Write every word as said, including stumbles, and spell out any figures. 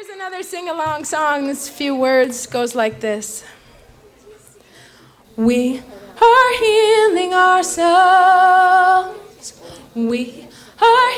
Here's another sing-along song. This few words goes like this. We are healing ourselves. We are